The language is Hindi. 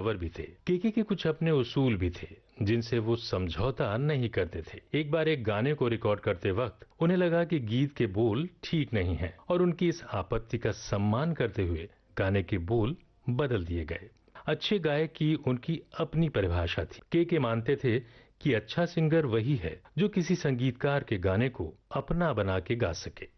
पेशेवर भी थे। केके के कुछ अपने उसूल भी थे जिनसे वो समझौता नहीं करते थे। एक बार एक गाने को रिकॉर्ड करते वक्त उन्हें लगा कि गीत के बोल ठीक नहीं हैं और उनकी इस आपत्ति का सम्मान करते हुए गाने के बोल बदल दिए गए। अच्छे गायक की उनकी अपनी परिभाषा थी। केके मानते थे कि अच्छा सिंगर वही है जो किसी संगीतकार के गाने को अपना बना के गा सके।